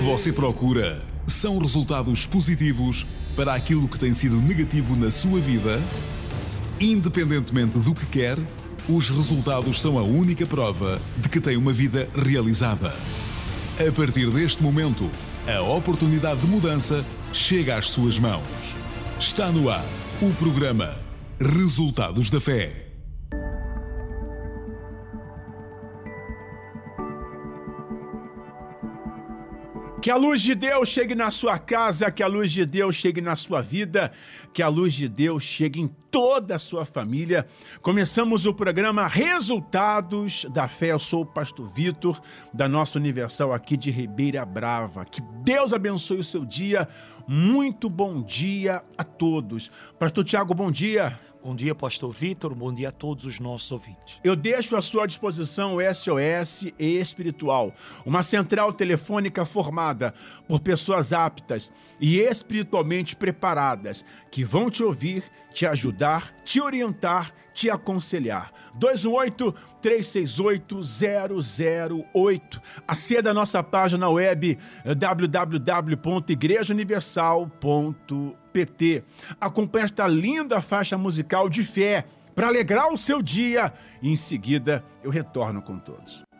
que você procura são resultados positivos para aquilo que tem sido negativo na sua vida? Independentemente do que quer, os resultados são a única prova de que tem uma vida realizada. A partir deste momento, a oportunidade de mudança chega às suas mãos. Está no ar o programa Resultados da Fé. Que a luz de Deus chegue na sua casa, que a luz de Deus chegue na sua vida, que a luz de Deus chegue em toda a sua família. Começamos o programa Resultados da Fé. Eu sou o pastor Vitor, da nossa Universal aqui de Ribeira Brava. Que Deus abençoe o seu dia. Muito bom dia a todos. Pastor Tiago, bom dia. Bom dia, pastor Vitor. Bom dia a todos os nossos ouvintes. Eu deixo à sua disposição o SOS Espiritual, uma central telefônica formada por pessoas aptas e espiritualmente preparadas, que vão te ouvir, te ajudar, te orientar, te aconselhar. 218-368-008. Aceda a nossa página web www.igrejauniversal.pt. Acompanhe esta linda faixa musical de fé para alegrar o seu dia e em seguida eu retorno com todos.